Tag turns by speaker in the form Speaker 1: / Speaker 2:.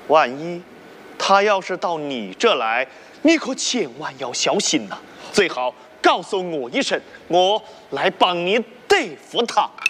Speaker 1: 万一他要是到你这来，你可千万要小心呐、最好告诉我一声，我来帮你对付他。